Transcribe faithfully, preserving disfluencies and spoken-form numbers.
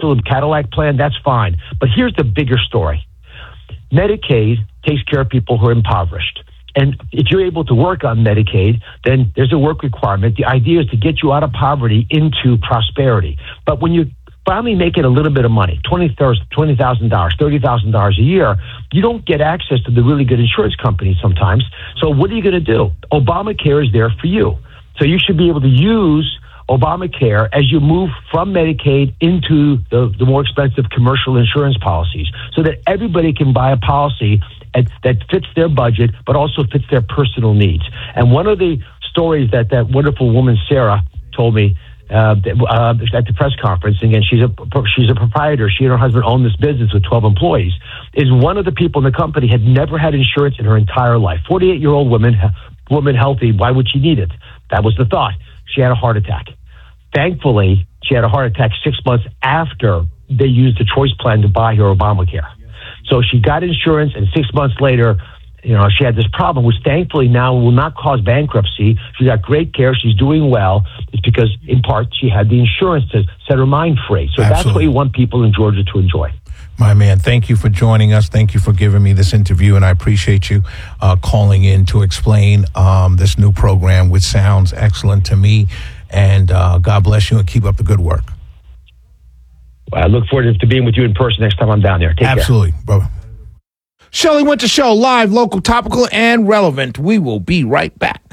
special Cadillac plan, that's fine. But here's the bigger story. Medicaid takes care of people who are impoverished. And if you're able to work on Medicaid, then there's a work requirement. The idea is to get you out of poverty into prosperity. But when you're finally making a little bit of money, twenty thousand dollars, thirty thousand dollars a year, you don't get access to the really good insurance companies sometimes. So what are you going to do? Obamacare is there for you. So you should be able to use Obamacare as you move from Medicaid into the, the more expensive commercial insurance policies so that everybody can buy a policy at, that fits their budget but also fits their personal needs. And one of the stories that that wonderful woman, Sarah, told me uh, uh, at the press conference, and again, she's a, she's a proprietor. She and her husband own this business with twelve employees, is one of the people in the company had never had insurance in her entire life. forty-eight-year-old woman, woman healthy, why would she need it? That was the thought. She had a heart attack. Thankfully, she had a heart attack six months after they used the choice plan to buy her Obamacare. So she got insurance, and six months later, you know, she had this problem, which thankfully now will not cause bankruptcy. She got great care. She's doing well. It's because, in part, she had the insurance to set her mind free. So Absolutely. That's what you want people in Georgia to enjoy. My man, thank you for joining us. Thank you for giving me this interview, and I appreciate you uh, calling in to explain um, this new program, which sounds excellent to me. And uh, God bless you, and keep up the good work. Well, I look forward to being with you in person next time I'm down there. Take Absolutely, care. brother. Shelley Winter Show, live, local, topical, and relevant. We will be right back.